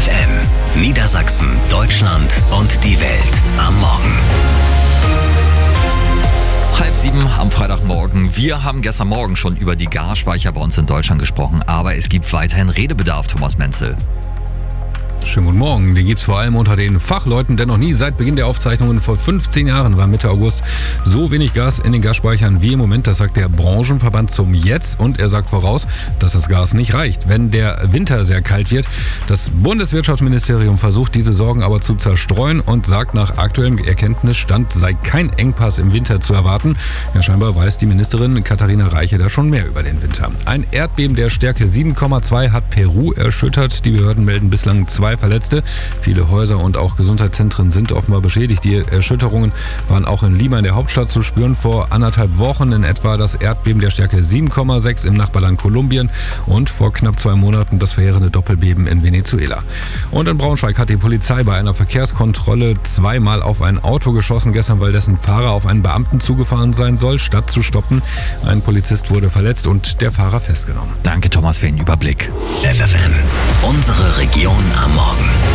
FFN, Niedersachsen, Deutschland und die Welt am Morgen. 6:30 am Freitagmorgen. Wir haben gestern Morgen schon über die Gasspeicher bei uns in Deutschland gesprochen, aber es gibt weiterhin Redebedarf, Thomas Menzel. Schönen guten Morgen. Den gibt's vor allem unter den Fachleuten, denn noch nie seit Beginn der Aufzeichnungen vor 15 Jahren war Mitte August so wenig Gas in den Gasspeichern wie im Moment. Das sagt der Branchenverband zum Jetzt und er sagt voraus, dass das Gas nicht reicht, wenn der Winter sehr kalt wird. Das Bundeswirtschaftsministerium versucht, diese Sorgen aber zu zerstreuen und sagt, nach aktuellem Erkenntnisstand sei kein Engpass im Winter zu erwarten. Ja, scheinbar weiß die Ministerin Katharina Reiche da schon mehr über den Winter. Ein Erdbeben der Stärke 7,2 hat Peru erschüttert. Die Behörden melden bislang 2 Verletzte. Viele Häuser und auch Gesundheitszentren sind offenbar beschädigt. Die Erschütterungen waren auch in Lima in der Hauptstadt zu spüren. Vor 1,5 Wochen in etwa das Erdbeben der Stärke 7,6 im Nachbarland Kolumbien und vor knapp 2 Monaten das verheerende Doppelbeben in Venezuela. Und in Braunschweig hat die Polizei bei einer Verkehrskontrolle 2-mal auf ein Auto geschossen gestern, weil dessen Fahrer auf einen Beamten zugefahren sein soll, statt zu stoppen. Ein Polizist wurde verletzt und der Fahrer festgenommen. Danke, Thomas, für den Überblick. FFN, unsere Region am Morgen.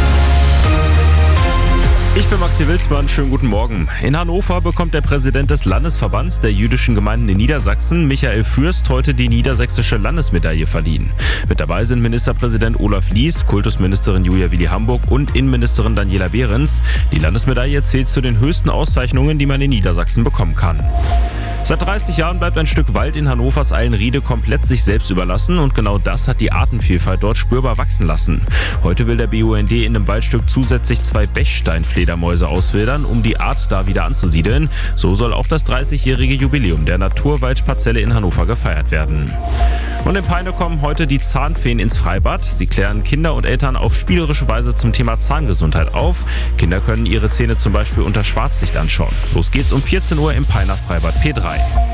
Ich bin Maxi Wilsmann, schönen guten Morgen. In Hannover bekommt der Präsident des Landesverbands der jüdischen Gemeinden in Niedersachsen, Michael Fürst, heute die niedersächsische Landesmedaille verliehen. Mit dabei sind Ministerpräsident Olaf Lies, Kultusministerin Julia Willi-Hamburg und Innenministerin Daniela Behrens. Die Landesmedaille zählt zu den höchsten Auszeichnungen, die man in Niedersachsen bekommen kann. Seit 30 Jahren bleibt ein Stück Wald in Hannovers Eilenriede komplett sich selbst überlassen und genau das hat die Artenvielfalt dort spürbar wachsen lassen. Heute will der BUND in dem Waldstück zusätzlich 2 Bechsteinfledermäuse auswildern, um die Art da wieder anzusiedeln. So soll auch das 30-jährige Jubiläum der Naturwaldparzelle in Hannover gefeiert werden. Und in Peine kommen heute die Zahnfeen ins Freibad. Sie klären Kinder und Eltern auf spielerische Weise zum Thema Zahngesundheit auf. Kinder können ihre Zähne zum Beispiel unter Schwarzlicht anschauen. Los geht's um 14 Uhr im Peiner Freibad P3.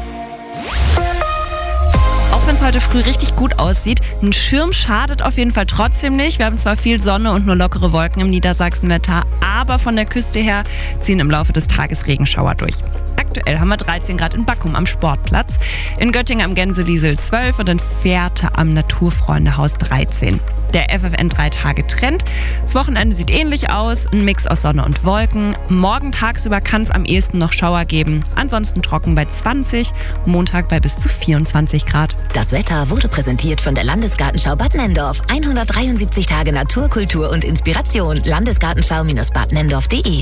Auch wenn es heute früh richtig gut aussieht, ein Schirm schadet auf jeden Fall trotzdem nicht. Wir haben zwar viel Sonne und nur lockere Wolken im Niedersachsenwetter, aber von der Küste her ziehen im Laufe des Tages Regenschauer durch. Aktuell haben wir 13 Grad in Backum am Sportplatz, in Göttingen am Gänseliesel 12 und in Fährte am Naturfreundehaus 13. Der FFN 3-Tage-Trend. Das Wochenende sieht ähnlich aus, ein Mix aus Sonne und Wolken. Morgen tagsüber kann es am ehesten noch Schauer geben, ansonsten trocken bei 20, Montag bei bis zu 24 Grad. Das Wetter wurde präsentiert von der Landesgartenschau Bad Nenndorf. 173 Tage Natur, Kultur und Inspiration. Landesgartenschau-badnenndorf.de.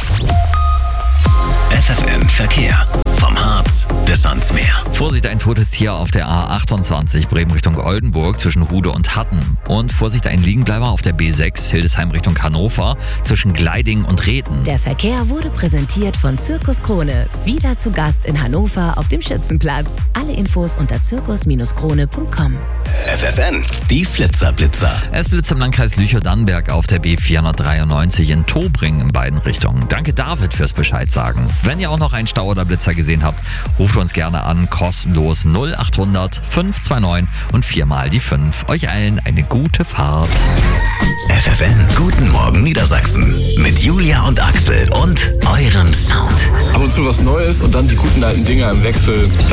FFN Verkehr. Vom Harz bis ans Meer. Vorsicht, ein totes Tier auf der A28 Bremen Richtung Oldenburg zwischen Hude und Hatten. Und Vorsicht, ein Liegenbleiber auf der B6 Hildesheim Richtung Hannover zwischen Gleiding und Rhethen. Der Verkehr wurde präsentiert von Zirkus Krone. Wieder zu Gast in Hannover auf dem Schützenplatz. Alle Infos unter zirkus-krone.com. FFN, die Flitzer-Blitzer. Es blitzt im Landkreis Lüchow-Dannenberg auf der B493 in Tobring in beiden Richtungen. Danke David fürs Bescheid sagen. Wenn ihr auch noch einen Stau oder Blitzer gesehen habt, ruft uns gerne an, kostenlos 0800 529 und 4 die 5. Euch allen eine gute Fahrt. FFN, guten Morgen Niedersachsen. Mit Julia und Axel und eurem Sound. Ab und zu was Neues und dann die guten alten Dinger im Wechsel.